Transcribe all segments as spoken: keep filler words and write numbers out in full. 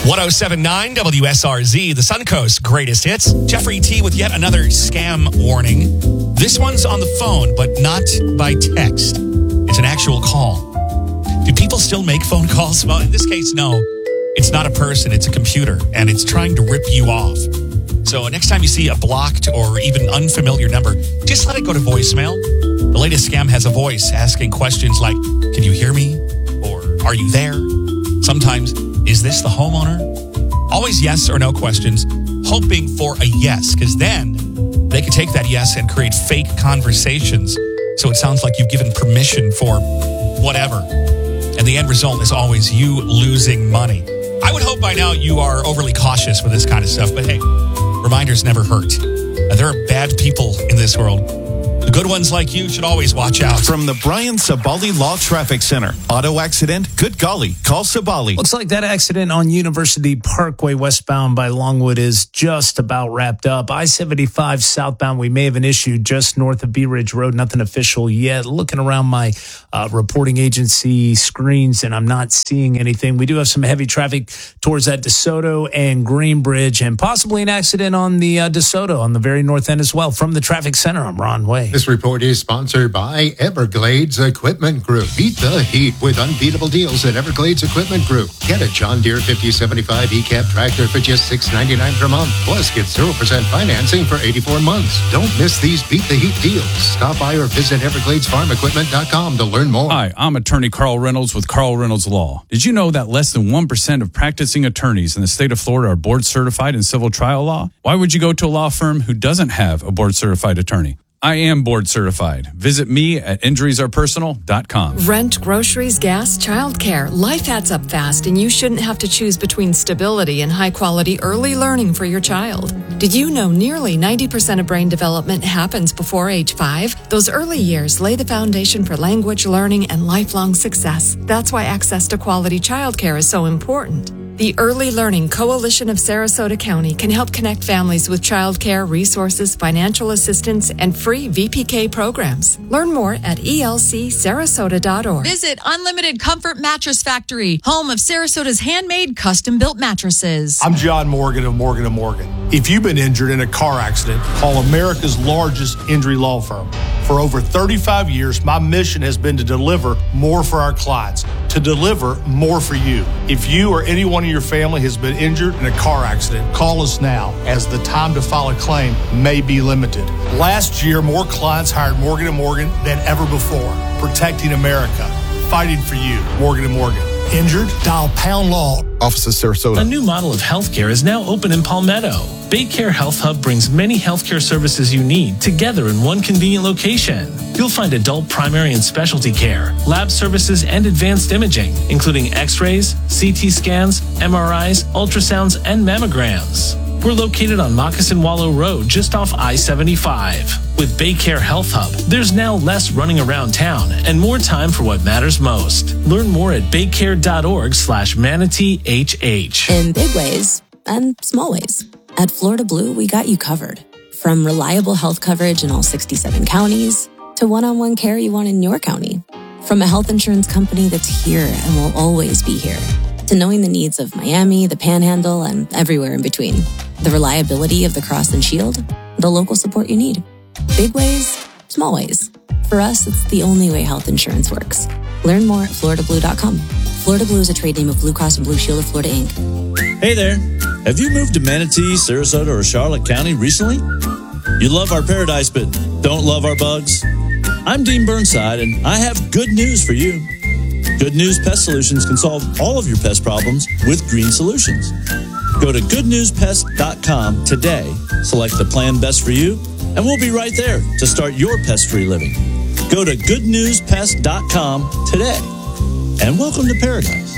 one oh seven point nine W S R Z, the Suncoast greatest hits. Jeffrey T with yet another scam warning. This one's on the phone, but not by text. It's an actual call. Do people still make phone calls? Well, in this case, no. It's not a person, it's a computer, and it's trying to rip you off. So next time you see a blocked or even unfamiliar number, just let it go to voicemail. The latest scam has a voice asking questions like, can you hear me? Or are you there? Sometimes, is this the homeowner? Always yes or no questions, hoping for a yes, because then they can take that yes and create fake conversations. So it sounds like you've given permission for whatever. And the end result is always you losing money. I would hope by now you are overly cautious with this kind of stuff, but hey, reminders never hurt. Uh, there are bad people in this world. The good ones like you should always watch out. From the Brian Sabali Law Traffic Center. Auto accident? Good golly. Call Sabali. Looks like that accident on University Parkway westbound by Longwood is just about wrapped up. I seventy-five southbound, we may have an issue just north of Bee Ridge Road. Nothing official yet. Looking around my uh, reporting agency screens, and I'm not seeing anything. We do have some heavy traffic towards that DeSoto and Greenbridge, and possibly an accident on the uh, DeSoto on the very north end as well. From the traffic center, I'm Ron Way. This report is sponsored by Everglades Equipment Group. Beat the heat with unbeatable deals at Everglades Equipment Group. Get a John Deere fifty seventy-five E CAP tractor for just six dollars and ninety-nine cents per month. Plus, get zero percent financing for eighty-four months. Don't miss these Beat the Heat deals. Stop by or visit everglades farm equipment dot com to learn more. Hi, I'm attorney Carl Reynolds with Carl Reynolds Law. Did you know that less than one percent of practicing attorneys in the state of Florida are board certified in civil trial law? Why would you go to a law firm who doesn't have a board certified attorney? I am board certified. Visit me at injuries are personal dot com. Rent, groceries, gas, childcare. Life adds up fast, and you shouldn't have to choose between stability and high-quality early learning for your child. Did you know nearly ninety percent of brain development happens before age five? Those early years lay the foundation for language learning and lifelong success. That's why access to quality childcare is so important. The Early Learning Coalition of Sarasota County can help connect families with childcare, resources, financial assistance, and free V P K programs. Learn more at E L C sarasota dot org. Visit Unlimited Comfort Mattress Factory, home of Sarasota's handmade, custom-built mattresses. I'm John Morgan of Morgan and Morgan. If you've been injured in a car accident, call America's largest injury law firm. For over thirty-five years, my mission has been to deliver more for our clients, to deliver more for you. If you or anyone in your family has been injured in a car accident, call us now, as the time to file a claim may be limited. Last year, more clients hired Morgan and Morgan than ever before, protecting America, fighting for you. Morgan and Morgan. Injured? Dial pound law. Office of Sarasota. A new model of healthcare is now open in Palmetto. Baycare Health Hub brings many healthcare services you need together in one convenient location. You'll find adult primary and specialty care, lab services, and advanced imaging, including x-rays, C T scans, M R Is, ultrasounds, and mammograms. We're located on Moccasin Wallow Road, just off I seventy-five. With Baycare Health Hub, there's now less running around town and more time for what matters most. Learn more at baycare.org slash manatee HH. In big ways and small ways, at Florida Blue, we got you covered. From reliable health coverage in all sixty-seven counties to one-on-one care you want in your county. From a health insurance company that's here and will always be here, to knowing the needs of Miami, the Panhandle, and everywhere in between. The reliability of the Cross and Shield, the local support you need. Big ways, small ways. For us, it's the only way health insurance works. Learn more at florida blue dot com. Florida Blue is a trade name of Blue Cross and Blue Shield of Florida, Incorporated. Hey there. Have you moved to Manatee, Sarasota, or Charlotte County recently? You love our paradise, but don't love our bugs? I'm Dean Burnside, and I have good news for you. Good News Pest Solutions can solve all of your pest problems with green solutions. Go to good news pest dot com today, select the plan best for you, and we'll be right there to start your pest-free living. Go to good news pest dot com today, and welcome to paradise.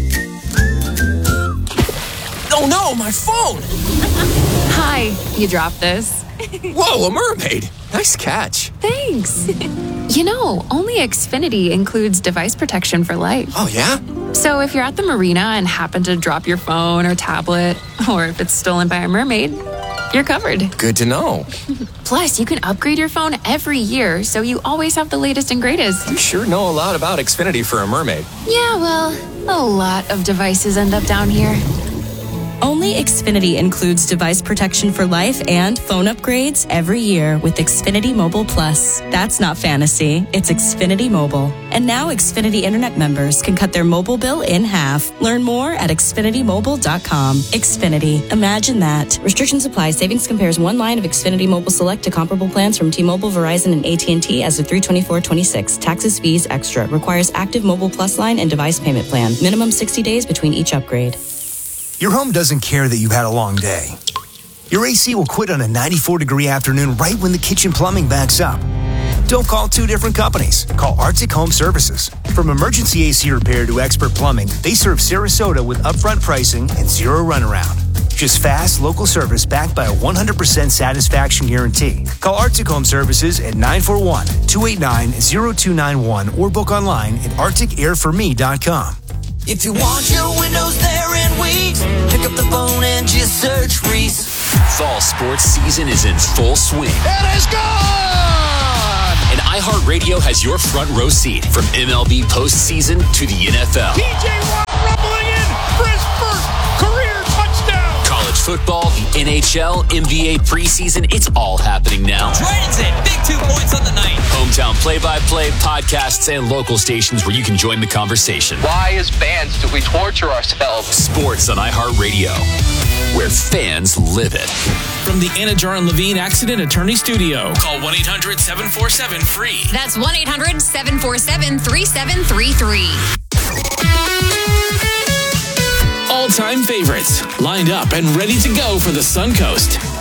Oh no, my phone! Hi, you dropped this. Whoa, a mermaid! Nice catch. Thanks. You know, only Xfinity includes device protection for life. Oh, yeah? So if you're at the marina and happen to drop your phone or tablet, or if it's stolen by a mermaid, you're covered. Good to know. Plus, you can upgrade your phone every year, so you always have the latest and greatest. You sure know a lot about Xfinity for a mermaid. Yeah, well, a lot of devices end up down here. Only Xfinity includes device protection for life and phone upgrades every year with Xfinity Mobile Plus. That's not fantasy, it's Xfinity Mobile. And now Xfinity Internet members can cut their mobile bill in half. Learn more at Xfinity Mobile dot com. Xfinity. Imagine that. Restrictions apply. Savings compares one line of Xfinity Mobile Select to comparable plans from T-Mobile, Verizon, and A T and T as of three twenty-four twenty-six. Taxes, fees, extra. Requires active Mobile Plus line and device payment plan. Minimum sixty days between each upgrade. Your home doesn't care that you've had a long day. Your A C will quit on a ninety-four degree afternoon right when the kitchen plumbing backs up. Don't call two different companies. Call Arctic Home Services. From emergency A C repair to expert plumbing, they serve Sarasota with upfront pricing and zero runaround. Just fast, local service backed by a one hundred percent satisfaction guarantee. Call Arctic Home Services at nine four one, two eight nine, zero two nine one or book online at arctic air for me dot com. If you want your windows there in weeks, pick up the phone and just search Reese. Fall sports season is in full swing. It is gone! And iHeartRadio has your front row seat from M L B postseason to the N F L. T J Watt rumbling in for his first career touchdown. College football, the N H L, N B A preseason, it's all happening now. Dragons in, big two points on the night. Hometown play-by-play, podcasts, and local stations where you can join the conversation. Why, as fans, do we torture ourselves? Sports on iHeartRadio, where fans live it. From the Anna Jar and Levine Accident Attorney Studio. Call one eight hundred seven four seven free. That's one eight hundred seven four seven three seven three three. All-time favorites lined up and ready to go for the Suncoast.